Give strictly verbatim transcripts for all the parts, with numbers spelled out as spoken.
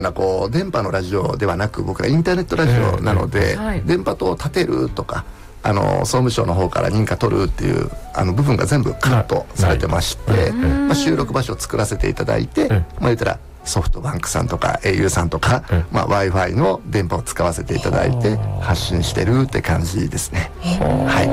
なこう電波のラジオではなく、僕らインターネットラジオなので、えーはい、電波塔を立てるとか、あの総務省の方から認可取るっていうあの部分が全部カットされてまして、まあ、収録場所を作らせていただいて、まあ、言ったらソフトバンクさんとか エーユー さんとか、まあ、Wi-Fi の電波を使わせていただいて発信してるって感じですね。はい。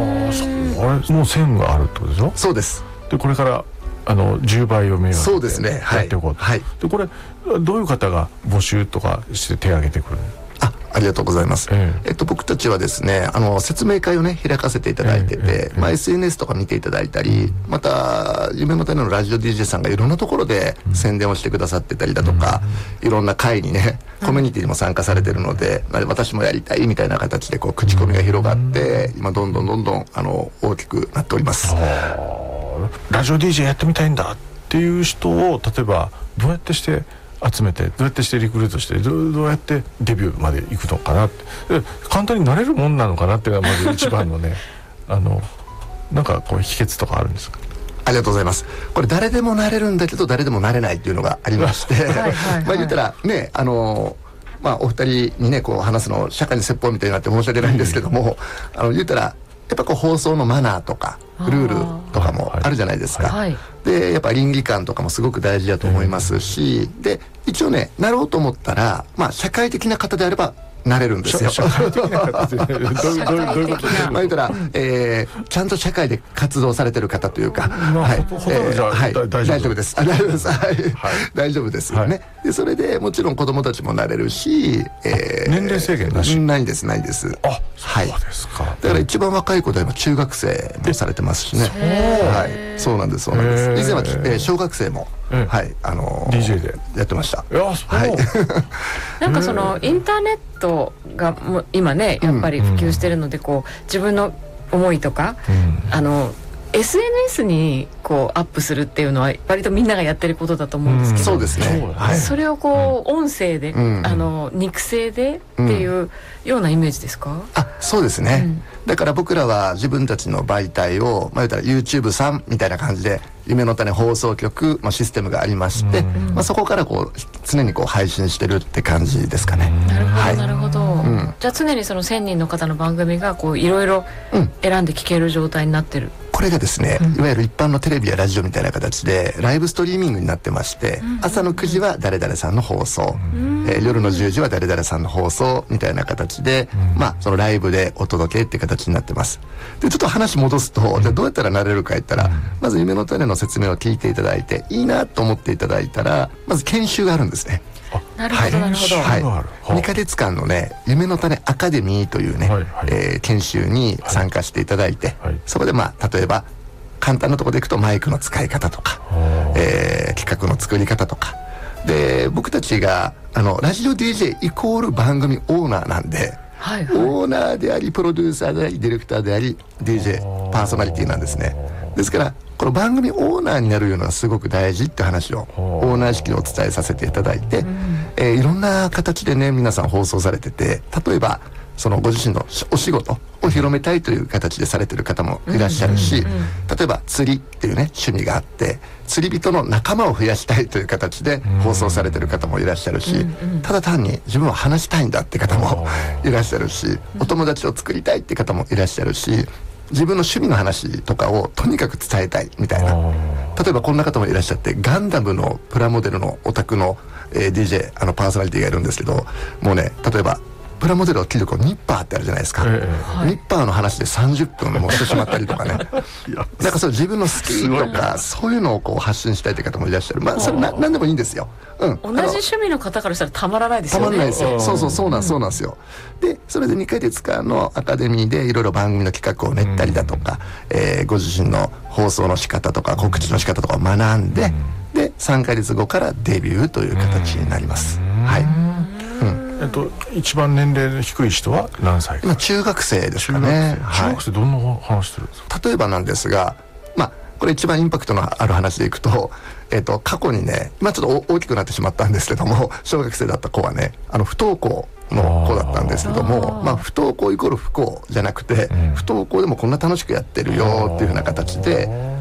あれもう線があるってことでしょ。 そうです。 でこれからあのじゅうばいを目指してそうですね、 やっていこうと、はい、でこれどういう方が募集とかして手を挙げてくるの？ あ、ありがとうございます、えええっと、僕たちはですね、あの説明会をね開かせていただいてて、ええまあ、エスエヌエス とか見ていただいたり、また夢の種のラジオ ディージェー さんがいろんなところで宣伝をしてくださってたりだとか、いろんな会にねコミュニティにも参加されてるので、私もやりたいみたいな形でこう口コミが広がって今どんどんどんどんあの大きくなっております。 ラジオ ディージェー やってみたいんだっていう人を例えばどうやってして集めて、どうやってしてリクルートしてどう、どうやってデビューまで行くのかなって、簡単になれるもんなのかなっていうのがまず一番のねあのなんかこう秘訣とかあるんですか？ ありがとうございます。これ誰でもなれるんだけど誰でもなれないっていうのがありましてまあ言ったらね、あのまあお二人にねこう話すの社会に説法みたいになって申し訳ないんですけども、あの言ったらやっぱこう放送のマナーとかルールとかもあるじゃないですか、はいはい、でやっぱ倫理観とかもすごく大事だと思いますし、で一応ねなろうと思ったら、まあ社会的な方であればなれるんですよ。 社会的な形でどういうことでまあ言ったら、えー、ちゃんと社会で活動されてる方というか、はい、大丈夫です。大丈夫です。はい、大丈夫ですよね。でそれでもちろん子供たちもなれるし、 えー、年齢制限なし？ ないですないです。 あ、そうですか。 だから一番若い子で今中学生もされてますしね。はい、そうなんですそうなんです。以前は、えー、小学生も。はい、あのー、 ディージェー でやってました。 いや、そう、はい、 なんかそのインターネットがもう今ねやっぱり普及してるので、こう自分の思いとか、うん、あのエスエヌエス にこうアップするっていうのは割とみんながやってることだと思うんですけど、 そうですね、 はい、それをこう音声で、うん、あの肉声でっていうようなイメージですか？うん、 あ、そうですね、うん、だから僕らは自分たちの媒体を、まあ、言ったら YouTube さんみたいな感じで夢の種放送局のシステムがありまして、うんまあ、そこからこう常にこう配信してるって感じですかね。 なるほど、はい、なるほど、うん、じゃあ常にそのせんにんの方の番組がこういろいろ選んで聞ける状態になってる、 これがですね、うん、いわゆる一般のテレビやラジオみたいな形でライブストリーミングになってまして、うん、朝のくじは誰々さんの放送、うん、えー、夜のじゅうじは誰々さんの放送みたいな形で、うん、まあそのライブでお届けって形になってます。でちょっと話戻すと、うん、じゃあどうやったらなれるか言ったら、うん、まず夢の種の説明を聞いていただいていいなと思っていただいたら、まず研修があるんですね。 なるほどなるほど、 はい、にかげつかんのね夢の種アカデミーというね、はいはい、えー、研修に参加していただいて、はい、そこでまあ例えば簡単なところでいくとマイクの使い方とか、えー、企画の作り方とかで、僕たちがあのラジオ ディージェー イコール番組オーナーなんで、はいはい、オーナーでありプロデューサーでありディレクターであり ディージェー パーソナリティなんですね。ですからこの番組オーナーになるのはすごく大事って話をオーナー式でお伝えさせていただいて、うん、えー、いろんな形でね皆さん放送されてて、例えばそのご自身のお仕事を広めたいという形でされてる方もいらっしゃるし、例えば釣りっていうね趣味があって釣り人の仲間を増やしたいという形で放送されてる方もいらっしゃるし、ただ単に自分は話したいんだって方もいらっしゃるし、お友達を作りたいって方もいらっしゃるし、自分の趣味の話とかをとにかく伝えたいみたいな、例えばこんな方もいらっしゃって、ガンダムのプラモデルのオタクの、えー、ディージェー あのパーソナリティがいるんですけど、もうね例えばプラモデルを切るこうニッパーってあるじゃないですか、ええ、ニッパーの話でさんじゅっぷんもしてしまったりとかねなんかそう自分の好きとかそういうのをこう発信したいという方もいらっしゃる。まあそれな何でもいいんですよ、うん、 同じ趣味の方からしたらたまらないですよね。 たまらないですよ。そうそうそうなんそうなんですよ。でそれでにかげつかんのアカデミーでいろいろ番組の企画を練ったりだとか、えー、ご自身の放送の仕方とか告知の仕方とかを学んで、でさんかげつごからデビューという形になります。はい、 えっと、一番年齢の低い人は何歳か？ 今中学生ですかね。 中学生どんな話してるんですか？ 例えばなんですが、まあこれ一番インパクトのある話でいくと、えっと過去にね、今ちょっと大きくなってしまったんですけども、小学生だった子はね、あの不登校の子だったんですけども、まあ不登校イコール不幸じゃなくて、うん、不登校でもこんな楽しくやってるよっていうふうな形で、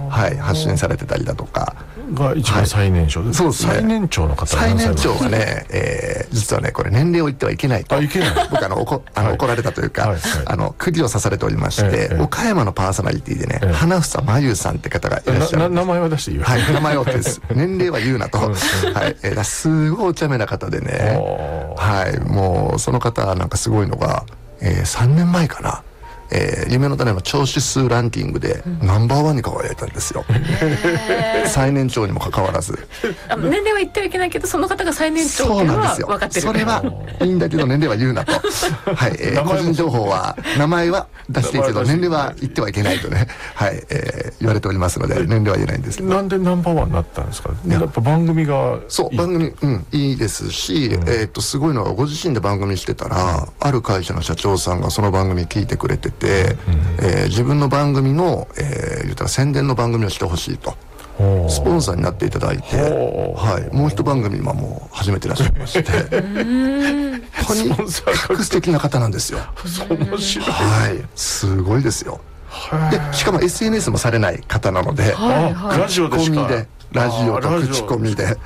はい、発信されてたりだとかが一番最年少で、はい、 そうですね。 最年長の方最年長はね、えー、実はねこれ年齢を言ってはいけないと。 あ、いけない。 僕あのおこあの、はい、怒られたというか、はいはい、あの釘を刺されておりまして、えー、岡山のパーソナリティでね、えー、花房真由さんって方がいらっしゃるんです。 名前は出していいよ。 はい、名前は OK です。年齢は言うなと。はい、えー、すごいお茶目な方でね、はい、もうその方なんかすごいのが、えー、さんねんまえかな。えー、夢の種の聴取数ランキングでナンバーワンに輝いたんですよ、うん、最年長にもかかわらず。 あ、年齢は言ってはいけないけどその方が最年長っていうのは分かってる。 それはいいんだけど年齢は言うなとはい、えー、個人情報は名前は出していいけど年齢は言ってはいけないとね、はい、えー、言われておりますので年齢は言えないんですけど。 なんでナンバーワンになったんですか。やっぱ番組がそう番組、うん、いいですし、うん、えー、っとすごいのはご自身で番組してたら、うん、ある会社の社長さんがその番組聞いてくれてて、うん、えー、自分の番組の、えー、言ったら宣伝の番組をしてほしいとスポンサーになっていただいて、はい、もう一番組今もう始めてらっしゃいましてとにかく素敵な方なんですよ。 面白い、 はい、すごいですよ。でしかも エスエヌエス もされない方なので、 はいはい、ラジオでしかラジオと口コミで、はい、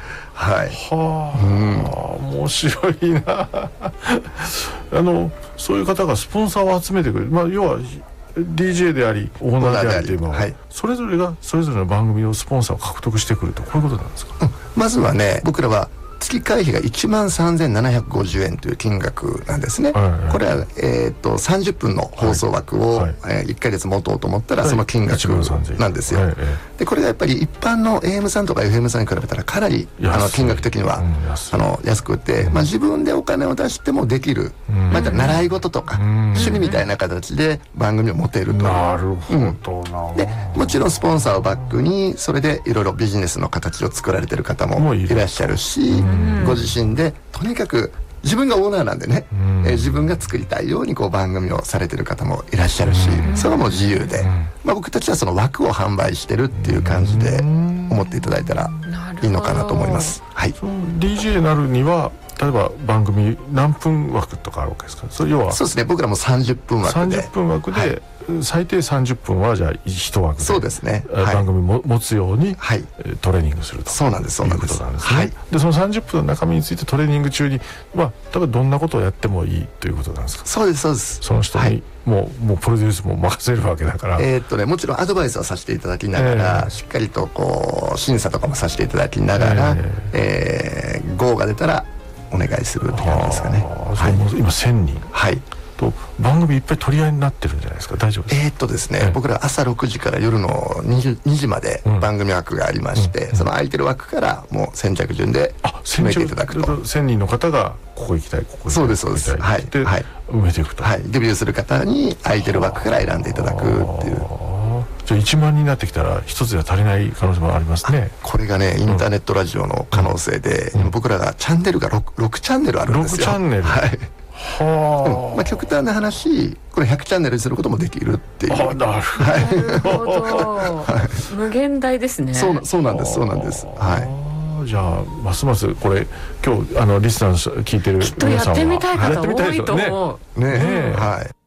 はあ、うん、面白いなあのそういう方がスポンサーを集めてくれる、まあ、要は ディージェー でありオーナーでありというのは、はい、それぞれがそれぞれの番組のスポンサーを獲得してくると、こういうことなんですか。 うん、まずはね、僕らは月会費がいちまんさんぜんななひゃくごじゅうえんという金額なんですね、はいはい、これは、えー、とさんじゅっぷんの放送枠を、はいはい、えー、いっかげつ持とうと思ったらその金額なんですよ、はいはい、でこれがやっぱり一般の エーエム さんとか エフエム さんに比べたらかなりあの金額的には、うん、安, あの安くて、まあ、自分でお金を出してもできる、うん、また習い事とか、うん、趣味みたいな形で番組を持てると。 なるほどな、 うん、でもちろんスポンサーをバックにそれでいろいろビジネスの形を作られてる方もいらっしゃるし、ご自身でとにかく自分がオーナーなんでね、えー、自分が作りたいようにこう番組をされてる方もいらっしゃるし、それも自由で、まあ、僕たちはその枠を販売してるっていう感じで思っていただいたらいいのかなと思います。はい、 その ディージェー になるには例えば番組何分枠とかあるわけですか。それ要はそうですね、僕らもさんじゅっぷん枠でさんじゅっぷん枠で、はい、最低さんじゅっぷんはじゃあいち枠でそうですね、はい、 番組も持つように、はい、トレーニングするとそうなんですそうなんですいうことなんですね、はい、でそのさんじゅっぷんの中身についてトレーニング中に、まあ、例えばどんなことをやってもいいということなんですか。 そうですそうです。 その人に、はい、もう、もうプロデュースも任せるわけだから、 えーっとね、もちろんアドバイスはさせていただきながら、えー、しっかりとこう審査とかもさせていただきながら、えーえー、ゴーが出たらお願いするって感じですかね。 はい、今せんにん、はい、と番組いっぱい取り合いになってるんじゃないですか。大丈夫ですか。 えー、っとですね、えー、僕ら朝ろくじから夜のにじ、にじまで番組枠がありまして、うん、その空いてる枠からもう先着順で決めていただくと。 せんにんの方がここ行きたいここ行きたいそうですそうです、はい、 で、はい、埋めていくと、 はい、デビューする方に空いてる枠から選んでいただくっていう。 じゃあいちまんにんになってきたら一つでは足りない可能性もありますね。 これがねインターネットラジオの可能性で、うん、僕らがチャンネルが 6, ろくチャンネルあるんですよ。 ろくチャンネル、 はい、はあ、うん、まあ、極端な話これひゃくチャンネルにすることもできるっていう。 あ、なるほど、 はい、無限大ですね。 そう、そうなんですそうなんです。はい、 じゃあますますこれ今日あのリスナー聞いてる皆さんはきっとやってみたい方多いと思う。 ねえ、はい。